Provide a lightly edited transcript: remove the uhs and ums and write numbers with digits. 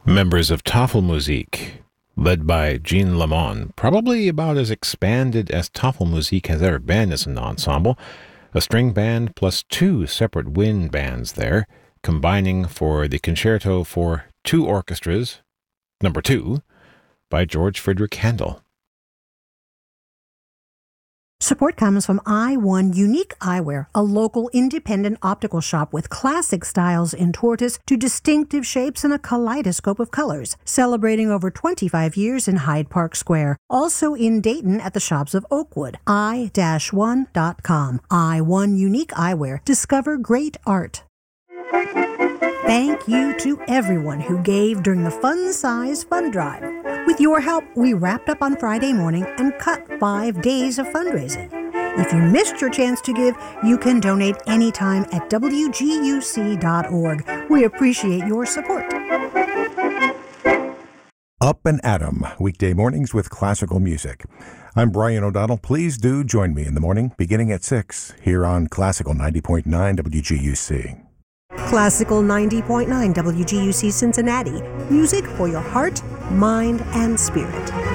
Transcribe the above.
Members of Tafelmusik, led by Jean Lamont, probably about as expanded as Tafelmusik has ever been as an ensemble, a string band plus two separate wind bands there, combining for the Concerto for Two Orchestras, number 2, by George Friedrich Handel. Support comes from I1 Unique Eyewear, a local independent optical shop with classic styles in tortoise to distinctive shapes and a kaleidoscope of colors, celebrating over 25 years in Hyde Park Square. Also in Dayton at the shops of Oakwood. I-1.com. I1 Unique Eyewear. Discover great art. Thank you to everyone who gave during the Fun Size Fund Drive. With your help, we wrapped up on Friday morning and cut 5 days of fundraising. If you missed your chance to give, you can donate anytime at WGUC.org. We appreciate your support. Up and Atom, weekday mornings with classical music. I'm Brian O'Donnell. Please do join me in the morning, beginning at 6, here on Classical 90.9 WGUC. Classical 90.9 WGUC Cincinnati. Music for your heart, mind, and spirit.